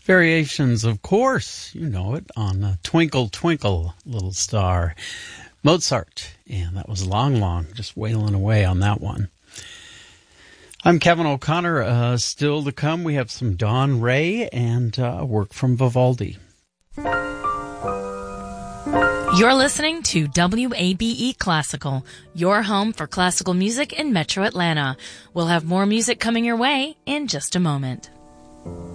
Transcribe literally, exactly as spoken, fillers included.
Variations, of course, you know it, on uh, Twinkle, Twinkle, Little Star. Mozart, and that was Long Long, just wailing away on that one. I'm Kevin O'Connor. Uh, still to come, we have some Dawn Raye and uh, work from Vivaldi. You're listening to W A B E Classical, your home for classical music in Metro Atlanta. We'll have more music coming your way in just a moment.